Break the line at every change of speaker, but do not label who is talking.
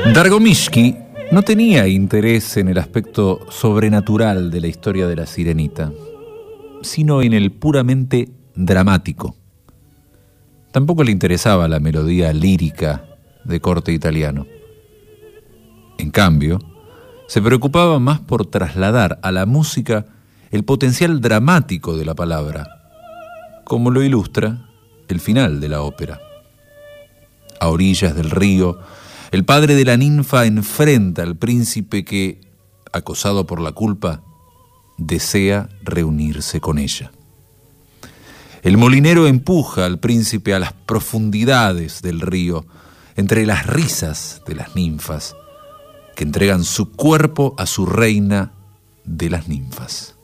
Dragomishki no tenía interés en el aspecto sobrenatural de la historia de la Sirenita, sino en el puramente dramático. Tampoco le interesaba la melodía lírica de corte italiano. En cambio, se preocupaba más por trasladar a la música el potencial dramático de la palabra, como lo ilustra el final de la ópera. A orillas del río, el padre de la ninfa enfrenta al príncipe que, acosado por la culpa, desea reunirse con ella. El molinero empuja al príncipe a las profundidades del río, entre las risas de las ninfas, que entregan su cuerpo a su reina de las ninfas.